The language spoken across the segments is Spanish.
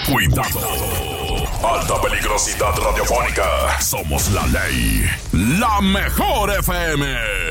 Cuidado. Alta peligrosidad radiofónica. Somos la ley. La mejor FM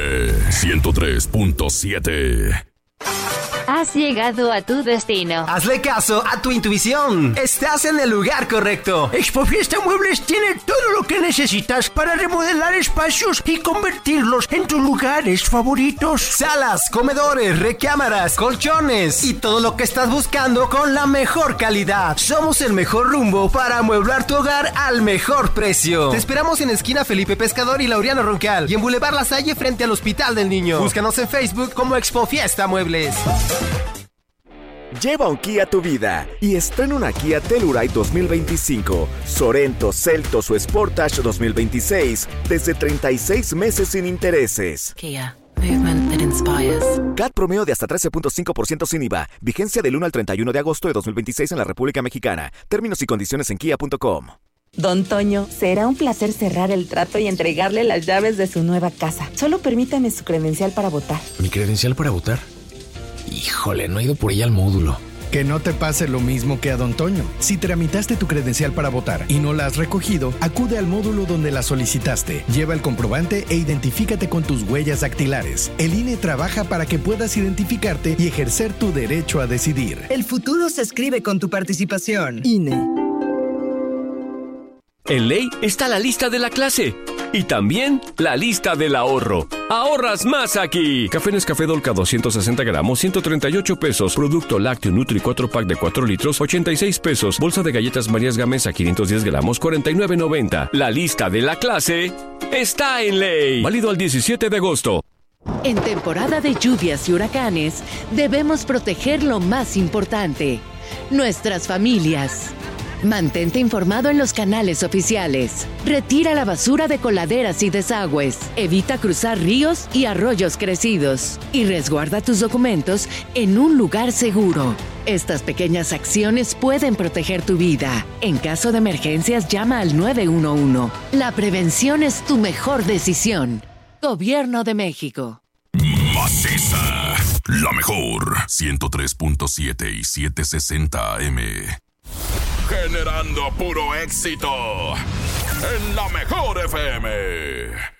103.7. Has llegado a tu destino. Hazle caso a tu intuición. Estás en el lugar correcto. Expofiesta Muebles tiene todo lo que necesitas para remodelar espacios y convertirlos en tus lugares favoritos. Salas, comedores, recámaras, colchones y todo lo que estás buscando con la mejor calidad. Somos el mejor rumbo para amueblar tu hogar al mejor precio. Te esperamos en esquina Felipe Pescador y Laureano Roncal y en Boulevard La Salle frente al Hospital del Niño. Búscanos en Facebook como Expofiesta Muebles. Lleva un Kia a tu vida y estrena una Kia Telluride 2025, Sorento, Seltos o Sportage 2026 desde 36 meses sin intereses. Kia, movement that inspires. CAT promedio de hasta 13.5% sin IVA. Vigencia del 1 al 31 de agosto de 2026 en la República Mexicana. Términos y condiciones en kia.com. Don Toño, será un placer cerrar el trato y entregarle las llaves de su nueva casa. Solo permítame su credencial para votar. ¿Mi credencial para votar? Híjole, no he ido por ella al módulo. Que no te pase lo mismo que a Don Toño. Si tramitaste tu credencial para votar y no la has recogido, acude al módulo donde la solicitaste. Lleva el comprobante e identifícate con tus huellas dactilares. El INE trabaja para que puedas identificarte y ejercer tu derecho a decidir. El futuro se escribe con tu participación. INE. En Ley está la lista de la clase y también la lista del ahorro. ¡Ahorras más aquí! Café Nescafé Dolca 260 gramos, 138 pesos. Producto lácteo Nutri 4-pack de 4 litros, 86 pesos. Bolsa de galletas Marías Gamesa 510 gramos, 49.90. La lista de la clase está en Ley. Válido al 17 de agosto. En temporada de lluvias y huracanes, debemos proteger lo más importante: nuestras familias. Mantente informado en los canales oficiales. Retira la basura de coladeras y desagües. Evita cruzar ríos y arroyos crecidos. Y resguarda tus documentos en un lugar seguro. Estas pequeñas acciones pueden proteger tu vida. En caso de emergencias, llama al 911. La prevención es tu mejor decisión. Gobierno de México. Maciza, la mejor 103.7 y 760 AM. Generando puro éxito en la mejor FM.